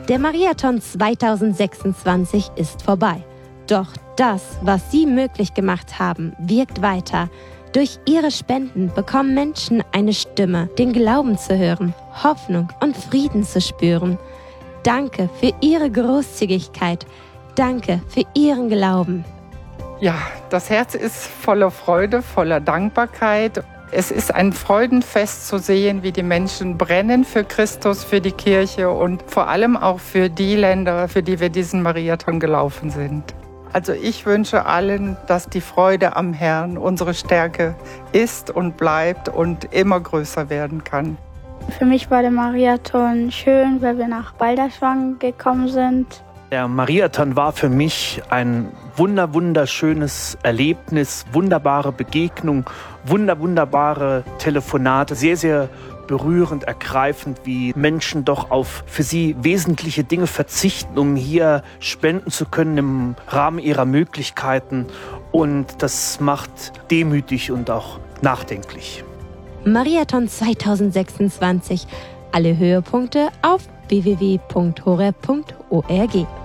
Der Mariathon 2026 ist vorbei. Doch das, was Sie möglich gemacht haben, wirkt weiter. Durch Ihre Spenden bekommen Menschen eine Stimme, den Glauben zu hören, Hoffnung und Frieden zu spüren. Danke für Ihre Großzügigkeit. Danke für Ihren Glauben. Ja, das Herz ist voller Freude, voller Dankbarkeit. Es ist ein Freudenfest zu sehen, wie die Menschen brennen für Christus, für die Kirche und vor allem auch für die Länder, für die wir diesen Marathon gelaufen sind. Also ich wünsche allen, dass die Freude am Herrn unsere Stärke ist und bleibt und immer größer werden kann. Für mich war der Marathon schön, weil wir nach Balderschwang gekommen sind. Der Marathon war für mich ein wunderschönes Erlebnis, wunderbare Begegnung, wunderbare Telefonate, sehr berührend, ergreifend, wie Menschen doch auf für sie wesentliche Dinge verzichten, um hier spenden zu können im Rahmen ihrer Möglichkeiten. Und das macht demütig und auch nachdenklich. Marathon 2026. Alle Höhepunkte auf www.horeb.org.